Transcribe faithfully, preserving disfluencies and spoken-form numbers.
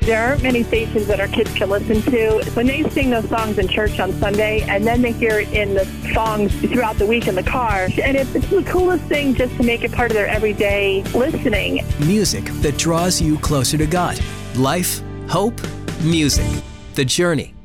There aren't many stations that our kids can listen to. When they sing those songs in church on Sunday, and then they hear it in the songs throughout the week in the car, and it's, it's the coolest thing just to make it part of their everyday listening. Music that draws you closer to God. Life, hope, music. The Journey.